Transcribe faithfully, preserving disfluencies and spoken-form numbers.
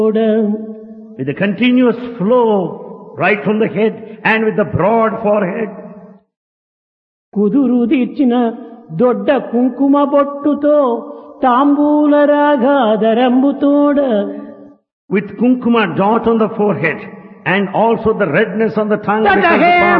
with a continuous flow right from the head and with the broad forehead. కుదురు తీర్చిన దొడ్డ కుంకుమ బొట్టుతో తాంబూల రాగాదరంబుతోడ, with kumkuma dot on the forehead and also the redness on the tongue because of the palm.